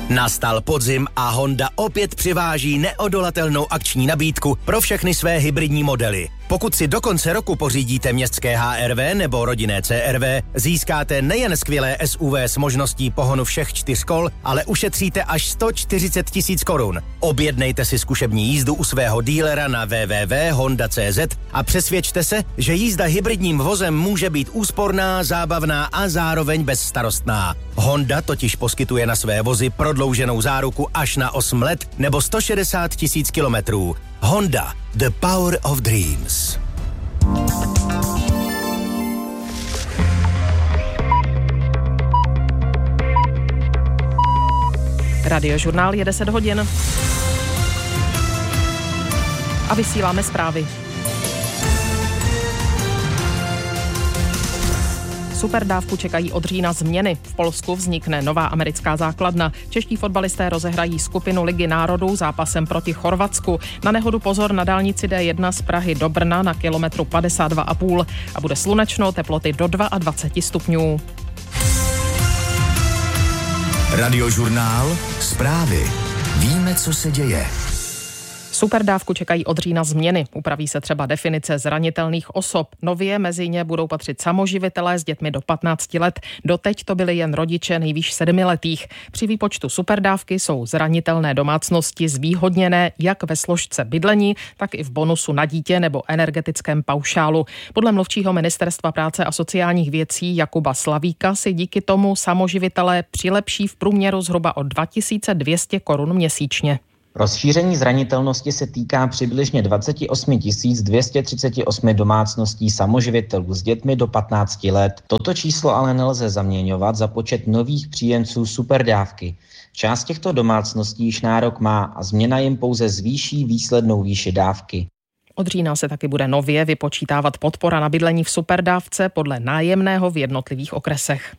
Nastal podzim a Honda opět přiváží neodolatelnou akční nabídku pro všechny své hybridní modely. Pokud si do konce roku pořídíte městské HR-V nebo rodinné CR-V, získáte nejen skvělé SUV s možností pohonu všech 4 kol, ale ušetříte až 140 000 korun. Objednejte si zkušební jízdu u svého dílera na www.honda.cz a přesvědčte se, že jízda hybridním vozem může být úsporná, zábavná a zároveň bezstarostná. Honda totiž poskytuje na své vozy prodlouženou záruku až na 8 let nebo 160 000 kilometrů. Honda, the power of dreams. Radiožurnál je 10 hodin. A vysíláme zprávy. Superdávku čekají od října změny. V Polsku vznikne nová americká základna. Čeští fotbalisté rozehrají skupinu Ligy národů zápasem proti Chorvatsku. Na nehodu pozor na dálnici D1 z Prahy do Brna na kilometru 52,5 a bude slunečno, teploty do 22 stupňů. Radiožurnál, zprávy. Víme, co se děje. Superdávku čekají od října změny. Upraví se třeba definice zranitelných osob. Nově mezi ně budou patřit samoživitelé s dětmi do 15 let. Doteď to byli jen rodiče nejvýš 7letých. Při výpočtu superdávky jsou zranitelné domácnosti zvýhodněné jak ve složce bydlení, tak i v bonusu na dítě nebo energetickém paušálu. Podle mluvčího Ministerstva práce a sociálních věcí Jakuba Slavíka si díky tomu samoživitelé přilepší v průměru zhruba o 2200 korun měsíčně. Rozšíření zranitelnosti se týká přibližně 28 238 domácností samoživitelů s dětmi do 15 let. Toto číslo ale nelze zaměňovat za počet nových příjemců superdávky. Část těchto domácností již nárok má a změna jim pouze zvýší výslednou výši dávky. Od října se taky bude nově vypočítávat podpora na bydlení v superdávce podle nájemného v jednotlivých okresech.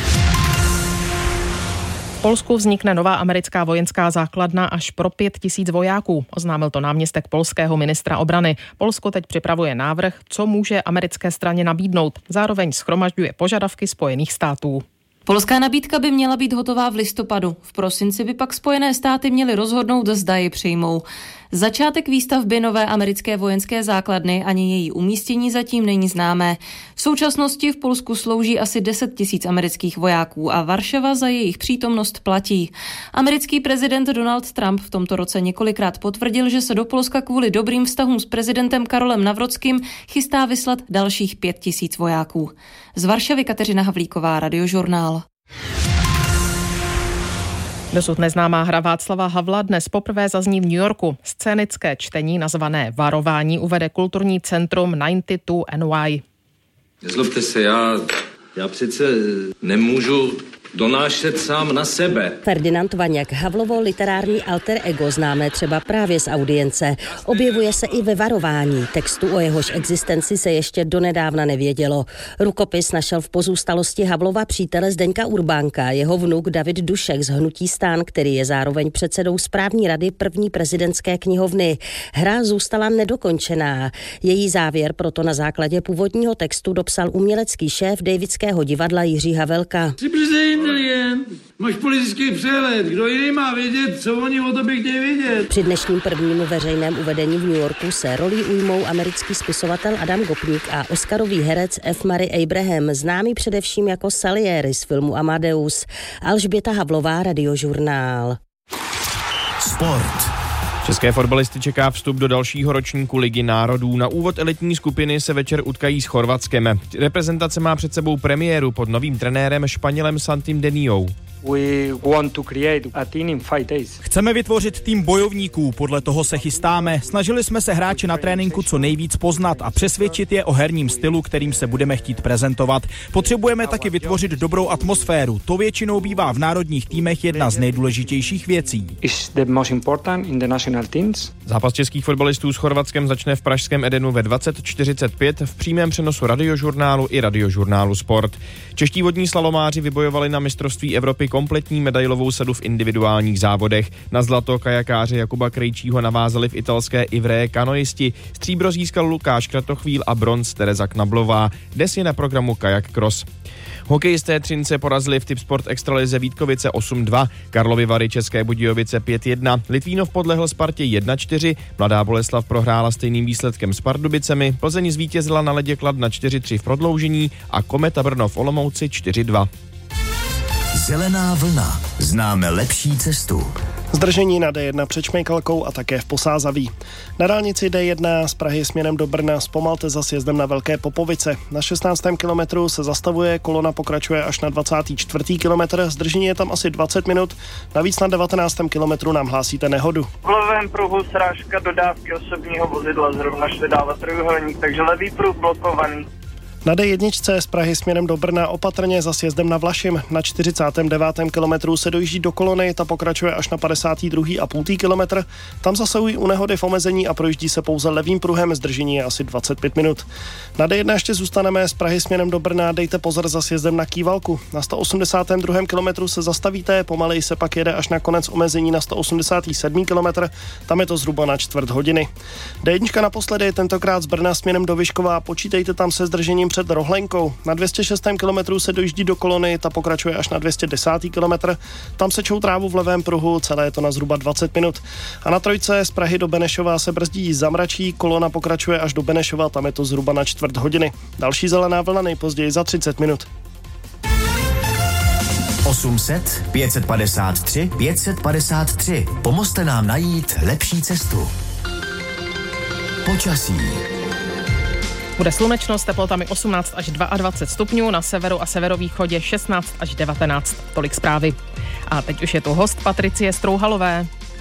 V Polsku vznikne nová americká vojenská základna až pro 5 000 vojáků. Oznámil to náměstek polského ministra obrany. Polsko teď připravuje návrh, co může americké straně nabídnout. Zároveň shromažďuje požadavky Spojených států. Polská nabídka by měla být hotová v listopadu. V prosinci by pak Spojené státy měly rozhodnout, zda ji přijmou. Začátek výstavby nové americké vojenské základny ani její umístění zatím není známé. V současnosti v Polsku slouží asi 10 000 amerických vojáků a Varšava za jejich přítomnost platí. Americký prezident Donald Trump v tomto roce několikrát potvrdil, že se do Polska kvůli dobrým vztahům s prezidentem Karolem Nawrockým chystá vyslat dalších 5 000 vojáků. Z Varšavy Kateřina Havlíková, Radiožurnál. Dosud neznámá hra Václava Havla dnes poprvé zazní v New Yorku. Scénické čtení nazvané Varování uvede kulturní centrum 92NY. Nezlobte se, já přece nemůžu donášet sám na sebe. Ferdinand Vaňák, Havlovo literární alter ego, známé třeba právě z Audience, objevuje se i ve Varování. Textu, o jehož existenci se ještě donedávna nevědělo. Rukopis našel v pozůstalosti Havlova přítele Zdeňka Urbánka, jeho vnuk David Dušek z hnutí STAN, který je zároveň předsedou správní rady první prezidentské knihovny. Hra zůstala nedokončená. Její závěr proto na základě původního textu dopsal umělecký šéf Davidského divadla Jiří Havelka. Máš politický přehled, kdo jiný má vědět, co oni o tobě chtějí vědět. Při dnešním prvním veřejném uvedení v New Yorku se rolí ujmou americký spisovatel Adam Gopnik a oscarový herec F. Murray Abraham, známý především jako Salieri z filmu Amadeus. Alžběta Havlová, Radiožurnál. Sport. České fotbalisty čeká vstup do dalšího ročníku Ligy národů. Na úvod elitní skupiny se večer utkají s Chorvatskem. Reprezentace má před sebou premiéru pod novým trenérem Španělem Santim Deniou. Chceme vytvořit tým bojovníků, podle toho se chystáme. Snažili jsme se hráče na tréninku co nejvíc poznat a přesvědčit je o herním stylu, kterým se budeme chtít prezentovat. Potřebujeme taky vytvořit dobrou atmosféru. To většinou bývá v národních týmech jedna z nejdůležitějších věcí. Zápas českých fotbalistů s Chorvatskem začne v pražském Edenu ve 20:45 v přímém přenosu Radiožurnálu i Radiožurnálu Sport. Čeští vodní slalomáři vybojovali na mistrovství Evropy získali kompletní medailovou sadu v individuálních závodech. Na zlato kajakáře Jakuba Krejčího navázali v italské Ivrea kanoisti. Stříbro získal Lukáš Kratochvíl a bronz Tereza Knablová. Dnes je na programu kajak cross. Hokejisté Třince porazili v Tipsport extralize Vítkovice 8-2, Karlovy Vary České Budějovice 5-1, Litvínov podlehl Spartě 1-4, Mladá Boleslav prohrála stejným výsledkem s Pardubicemi, Plzeň zvítězila na ledě Kladna 4-3 v prodloužení a Kometa Brno v Olomouci 4-2. Zelená vlna. Známe lepší cestu. Zdržení na D1 před Šmejkalkou a také v Posázaví. Na dálnici D1 z Prahy směrem do Brna zpomalte za sjezdem na Velké Popovice. Na 16. kilometru se zastavuje, kolona pokračuje až na 24. kilometr, zdržení je tam asi 20 minut, navíc na 19. kilometru nám hlásíte nehodu. V levém pruhu srážka dodávky osobního vozidla, zrovna šli dávat trojúhelník, takže levý pruh blokovaný. Na D1 z Prahy směrem do Brna opatrně za sjezdem na Vlašim. Na 49. kilometru se dojíždí do kolony, ta pokračuje až na 52,5. kilometr. Tam zasahují u nehody v omezení a projíždí se pouze levým pruhem, zdržení je asi 25 minut. Na D1 ještě zůstaneme z Prahy směrem do Brna, dejte pozor za sjezdem na Kývalku. Na 182. kilometru se zastavíte, pomaleji se pak jede až na konec omezení na 187. kilometr, tam je to zhruba na čtvrt hodiny. D1 naposledy, tentokrát z Brna směrem do Vyškova, počítejte tam se zdržením před Rohlenkou. Na 206. kilometru se dojíždí do kolony, ta pokračuje až na 210. kilometr. Tam sečou trávu v levém pruhu, celé je to na zhruba 20 minut. A na trojce z Prahy do Benešova se brzdí zamračí, kolona pokračuje až do Benešova, tam je to zhruba na čtvrt hodiny. Další zelená vlna nejpozději za 30 minut. 800 553 553. Pomozte nám najít lepší cestu. Počasí. Bude slunečno s teplotami 18 až 22 stupňů, na severu a severovýchodě 16 až 19. Tolik zprávy. A teď už je tu host Patricie Strouhalové.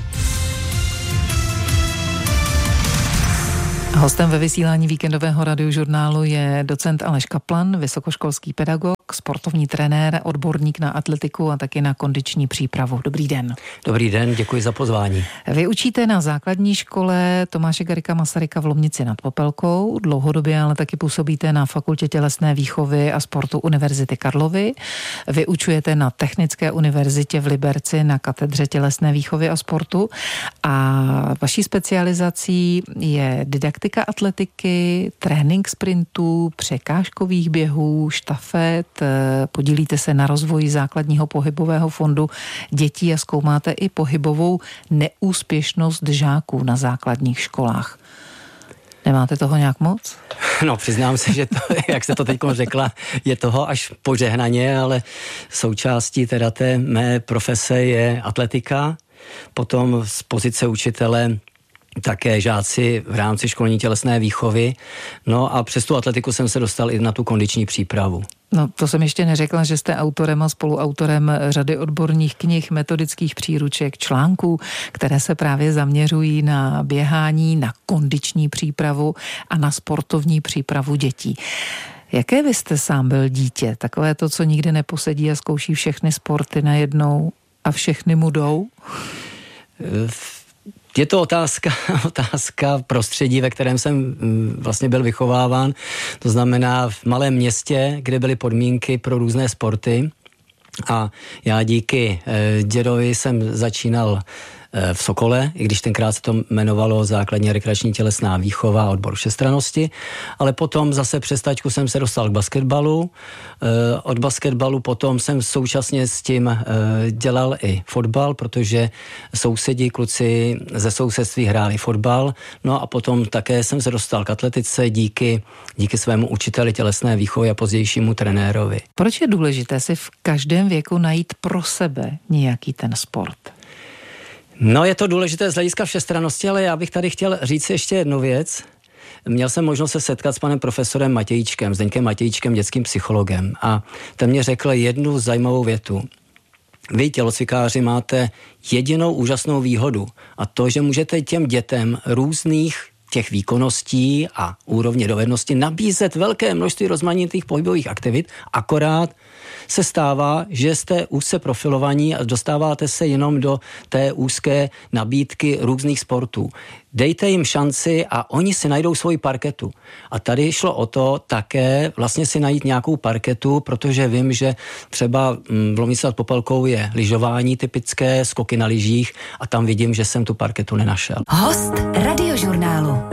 Hostem ve vysílání víkendového radiožurnálu je docent Aleš Kaplan, vysokoškolský pedagog, sportovní trenér, odborník na atletiku a taky na kondiční přípravu. Dobrý den. Dobrý den, děkuji za pozvání. Vy učíte na základní škole Tomáše Garrigua Masaryka v Lomnici nad Popelkou, dlouhodobě ale taky působíte na Fakultě tělesné výchovy a sportu Univerzity Karlovy. Vyučujete na Technické univerzitě v Liberci na katedře tělesné výchovy a sportu a vaší specializací je didaktika atletiky, trénink sprintů, překážkových běhů, štafet, podílíte se na rozvoji základního pohybového fondu dětí a zkoumáte i pohybovou neúspěšnost žáků na základních školách. Nemáte toho nějak moc? No, přiznám se, že to, jak jste to teď řekla, je toho až požehnaně, ale součástí teda té mé profese je atletika, potom z pozice učitele také žáci v rámci školní tělesné výchovy. No a přes tu atletiku jsem se dostal i na tu kondiční přípravu. No, to jsem ještě neřekla, že jste autorem a spoluautorem řady odborných knih, metodických příruček, článků, které se právě zaměřují na běhání, na kondiční přípravu a na sportovní přípravu dětí. Jaké vy jste sám byl dítě? Takové to, co nikdy neposedí a zkouší všechny sporty najednou a všechny mu jdou? Je to otázka prostředí, ve kterém jsem vlastně byl vychováván. To znamená v malém městě, kde byly podmínky pro různé sporty. A já díky dědovi jsem začínal v Sokole, i když tenkrát se to jmenovalo základní rekreační tělesná výchova a odbor všestrannosti, ale potom zase přes taťku jsem se dostal k basketbalu. Od basketbalu potom jsem současně s tím dělal i fotbal, protože sousedí, kluci ze sousedství hráli fotbal, no a potom také jsem se dostal k atletice díky svému učiteli tělesné výchovy a pozdějšímu trenérovi. Proč je důležité si v každém věku najít pro sebe nějaký ten sport? No, je to důležité z hlediska všestrannosti, ale já bych tady chtěl říct ještě jednu věc. Měl jsem možnost se setkat s panem profesorem Matějíčkem, Zdeňkem Matějíčkem, dětským psychologem, a ten mě řekl jednu zajímavou větu. Vy, tělocvikáři, máte jedinou úžasnou výhodu, a to, že můžete těm dětem různých těch výkonností a úrovně dovednosti nabízet velké množství rozmanitých pohybových aktivit, akorát se stává, že jste úzce profilovaní a dostáváte se jenom do té úzké nabídky různých sportů. Dejte jim šanci a oni si najdou svoji parketu. A tady šlo o to také vlastně si najít nějakou parketu, protože vím, že třeba v Lomnici nad Popelkou je lyžování typické, skoky na lyžích a tam vidím, že jsem tu parketu nenašel. Host Radiožurnálu.